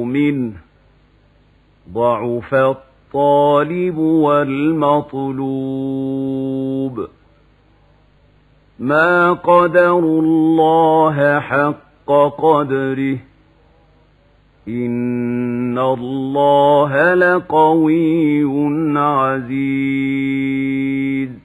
منه ضعف الطالب والمطلوب ما قدروا الله حق قدره إن الله لقوي عزيز